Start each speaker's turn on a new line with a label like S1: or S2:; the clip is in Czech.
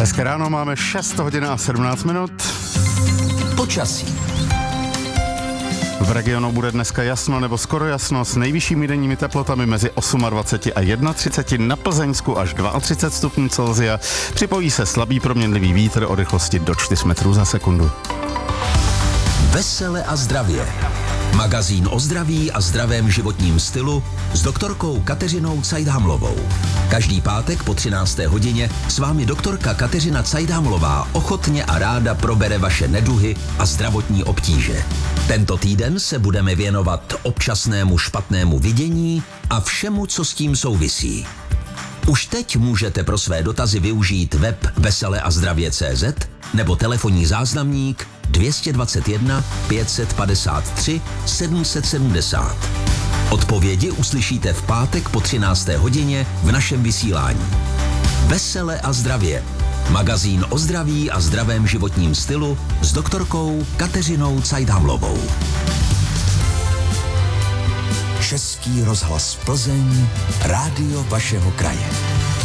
S1: Hezké ráno, máme 6 hodin a 17 minut.
S2: Počasí.
S1: V regionu bude dneska jasno nebo skoro jasno s nejvyššími denními teplotami mezi 28 a 31, na Plzeňsku až 32 stupňů Celsia. Připojí se slabý proměnlivý vítr o rychlosti do 4 metrů za sekundu.
S2: Vesele a zdravě. Magazín o zdraví a zdravém životním stylu s doktorkou Kateřinou Cajdhamlovou. Každý pátek po 13. hodině s vámi doktorka Kateřina Cajdhamlová ochotně a ráda probere vaše neduhy a zdravotní obtíže. Tento týden se budeme věnovat občasnému špatnému vidění a všemu, co s tím souvisí. Už teď můžete pro své dotazy využít web veseleazdravě.cz nebo telefonní záznamník 221 553 770. Odpovědi uslyšíte v pátek po 13. hodině v našem vysílání. Vesele a zdravě. Magazín o zdraví a zdravém životním stylu s doktorkou Kateřinou Cajdhamlovou. Český rozhlas Plzeň, rádio vašeho kraje.